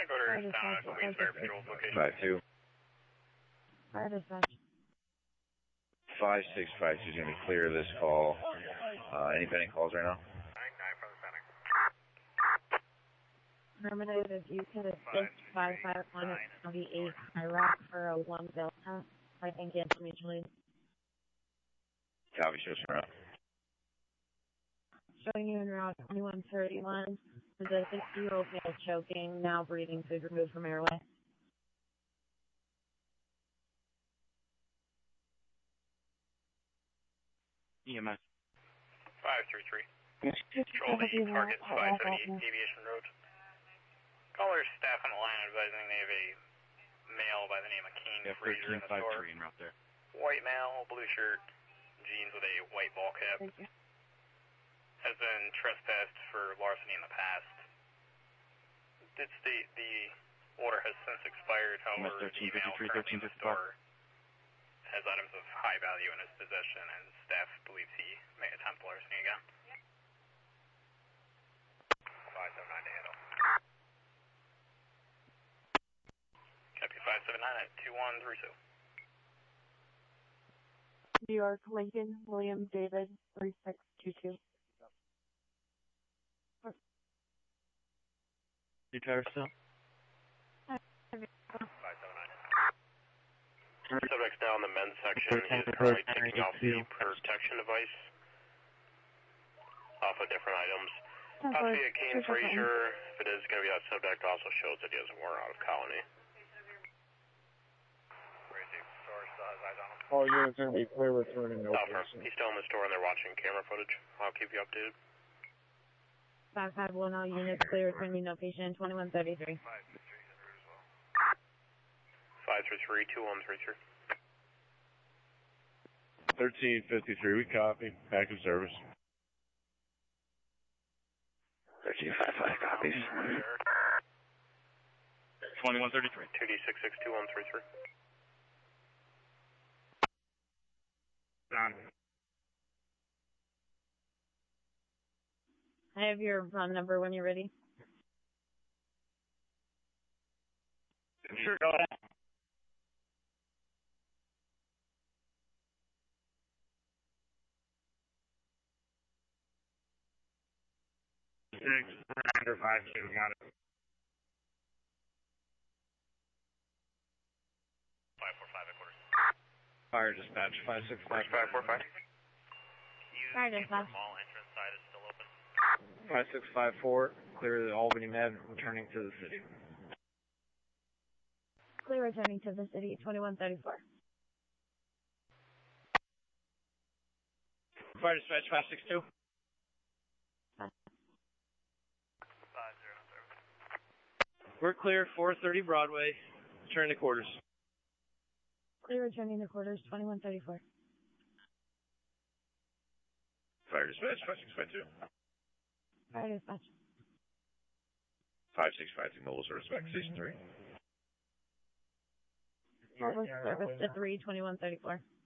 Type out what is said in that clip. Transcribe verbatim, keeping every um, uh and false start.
Orders down at Queens Fire Patrol's location. five two. Fire dispatch. five six five two is going to be clear of this call. Uh, any pending calls right now? nine nine from the center. Affirmative, if you could assist five five one at twenty-eight High Rock for a one Delta. I think information lead. Copy, shows me around. Showing you in route twenty-one thirty-one. There's a sixty-year-old male choking, now breathing, food removed from airway. E M S. five three three. Control the target five seventy-eight Aviation Road. Caller staff on the line advising they have a male by the name of Kane Yeah, Fraser in the store. en route there. White male, blue shirt, jeans with a white ball cap. Thank you. Has been trespassed for larceny in the past. Did state the order has since expired, however, the male currently in the store has items of high value in his possession, and staff believes he may attempt larceny again. five seven nine to handle. Copy five seven nine at two one three two. New York, Lincoln, William David, three six two two. Your tire still? five seven nine. Subject's now in the men's section. He is currently taking off the protection device off of different items. Possibly a Kane Fraser. If it is going to be that subject, also shows that he has a warrant out of colony. All units are going to be clear returning no Alpha, person. he's still in the store and they're watching camera footage. I'll keep you updated. five five one, all units clear, returning no patient, twenty-one thirty-three. five three three, two one three three. thirteen fifty-three, we copy. Active service. thirteen fifty-five copies. twenty-one thirty-three. two D six six two one three three. Done. I have your run number when you're ready. Sure, go ahead. Six, under five, two, got it. five four five at quarters. Fire dispatch, five six five. five four five. Fire dispatch. Mall entrance side is still open. five six five four, clear the Albany Med, returning to the city. Clear returning to the city, twenty-one thirty-four. Fire dispatch, five six two. five zero zero. We're clear, four thirty Broadway, returning to quarters. Clear returning to quarters, twenty-one thirty-four. Fire dispatch, five six five two. Fire dispatch. five six five two, mobile service back to station three. Service to three, twenty-one thirty-four.